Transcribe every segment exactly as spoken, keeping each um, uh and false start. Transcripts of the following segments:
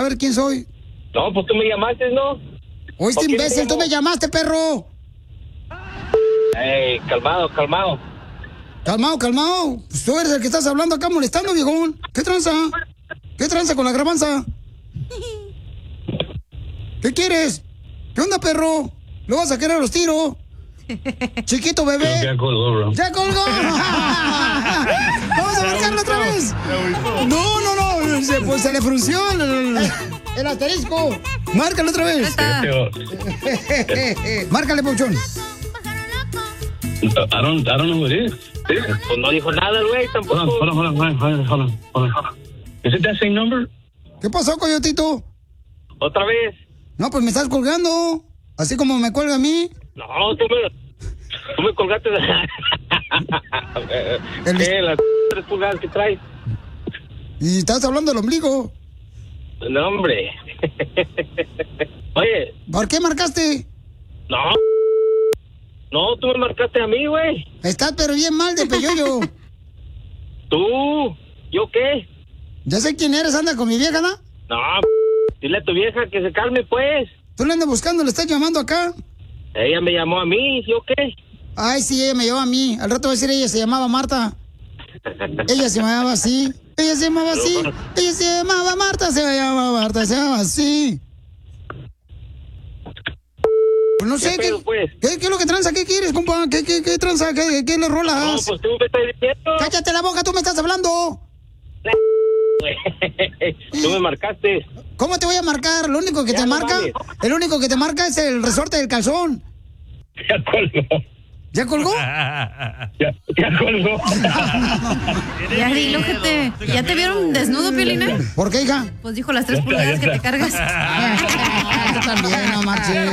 saber quién soy? No, pues tú me llamaste, ¿no? Oíste, imbécil, tú me llamaste, perro. Ey, calmado, calmado. Calmado, calmado. Pues tú eres el que estás hablando acá molestando, viejón. ¿Qué tranza? ¿Qué tranza con la grabanza? ¿Qué quieres? ¿Qué onda, perro? ¿Lo vas a querer a los tiros? Chiquito bebé. Ya colgó, bro. ¡Ya colgó! ¡Vamos a marcarlo otra vez! No, no, no. Se, pues se le frunció el, el asterisco. Márcalo otra vez. Márcale, Pauchón. I don't, I don't know who it is. Pues no dijo nada, güey, tampoco. Hold on, hold on, hold on, hold on, hold on, hold on. Is it that same number? ¿Qué pasó, coyotito? ¿Otra vez? No, pues me estás colgando. Así como me cuelga a mí. No, tú me, tú me colgaste de... El... ¿Qué? ¿Las tres pulgadas que traes? Y estás hablando del ombligo. No, hombre. Oye. ¿Por qué marcaste? No. No, tú me marcaste a mí, güey. Estás pero bien mal de peyoyo. ¿Tú? ¿Yo qué? Ya sé quién eres, anda con mi vieja, ¿no? No, dile a tu vieja que se calme, pues. Tú le andas buscando, le estás llamando acá. Ella me llamó a mí, ¿yo qué? Ay, sí, ella me llamó a mí. Al rato voy a decir, ella se llamaba Marta. Ella se llamaba así. Ella se llamaba así. Ella se llamaba Marta, se llamaba Marta, se llamaba así. Pues no sé, ¿qué, pedo, pues? ¿qué, ¿qué es lo que tranza? ¿Qué quieres, compa? ¿Qué, qué, qué tranza? ¿Qué, qué le rolas? No, pues tú me estás diciendo. ¡Cállate la boca! ¡Tú me estás hablando! Tú me marcaste. ¿Cómo te voy a marcar? Lo único que ya te no marca, vale. El único que te marca es el resorte del calzón. Ya colgó. ¿Ya colgó? ya, ya colgó. Ya dilo que te... ¿Ya te vieron desnudo, Piolina? ¿Por qué, hija? Pues dijo las tres ya pulgadas está, que te cargas. Tú también, no marches.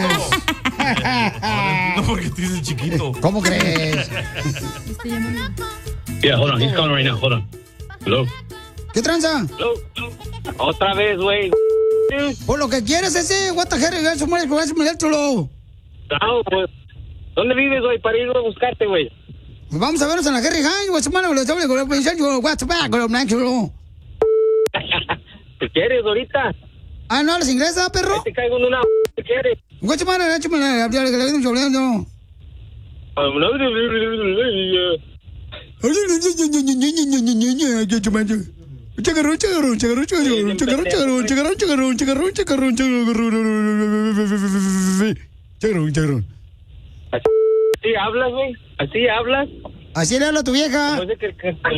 No, porque te dices chiquito. ¿Cómo crees? Yeah, hold on. He's calling right now. Hold on. Hello. ¿Qué tranza? Hello. Otra vez, güey. Por lo que quieres ese, what the hell, eso muere con eso, muértelo. No, pues. ¿Dónde vives, güey, para ir a buscarte, güey? Pues vamos a vernos en la Jerry High, güey, semana, güey, doble, güey, güey, what's back, güey, güey. ¿Qué quieres ahorita? Ah, ¿no hablas inglés, perro? Ahí te caigo en una... ¿Qué quieres? Güey, semana, échame la... que le viene un choleando. Chacarrón, chacarrón, chacarrón, chacarrón, chacarrón, chacarrón, chacarrón, chacarrón, chacarrón, chacarrón, chacarrón, chacarrón, chacarrón. ¿Así hablas, güey? ¿Así hablas? Así le habla a tu vieja. No sé que...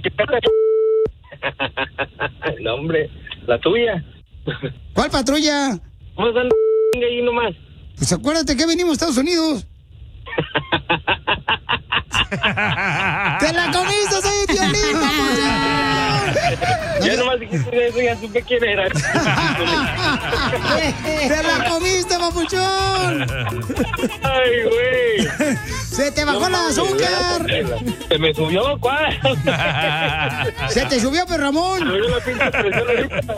No, hombre, la tuya. ¿Cuál patrulla? ¿Cómo están ahí nomás? Pues acuérdate que venimos a Estados Unidos. ¡Te la comiste, soy Piolín, Ya nomás dijiste eso, ya supe quién era. ¡Te la comiste, papuchón! ¡Ay, güey! ¡Se te bajó el azúcar! ¿Se me subió? ¿Cuál? ¡Se te subió, pues, Ramón! Se me subió la pinche presión ahorita.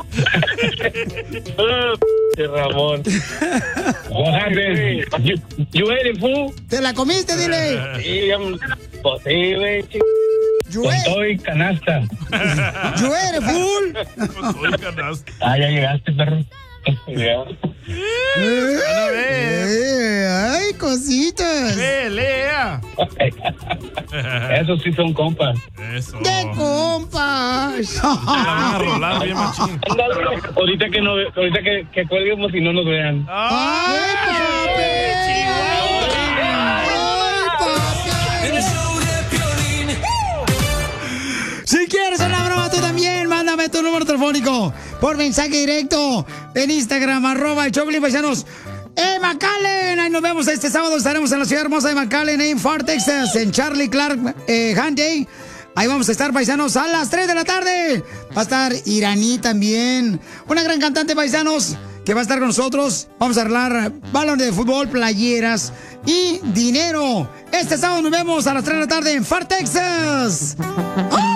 Ah, Ramón. What happened? You, you ate it, fool? ¿Te la comiste, dile? Sí, pues sí, güey. Con todo y canasta. ¿Yo eres full? Con todo y canasta. Ah, ya llegaste, perro. Ya. Eh, eh, ¡Ay, cositas! ¡Pelea! Esos sí son compas. Eso. ¡De compas! Van a rolar bien machín. Ahorita que, no, ahorita que, que cuelguemos y no nos vean. ¡Ay, papi! Si quieres una broma tú también, mándame tu número telefónico por mensaje directo en Instagram, arroba el Choplin, paisanos. ¡Eh, McAllen! Ahí nos vemos este sábado. Estaremos en la ciudad hermosa de McAllen, en Fort Texas, en Charlie Clark eh, Hand Day. Ahí vamos a estar, paisanos, a las tres de la tarde. Va a estar Iraní también. Una gran cantante, paisanos, que va a estar con nosotros. Vamos a arreglar balones de fútbol, playeras y dinero. Este sábado nos vemos a las tres de la tarde en Fort Texas. ¡Oh!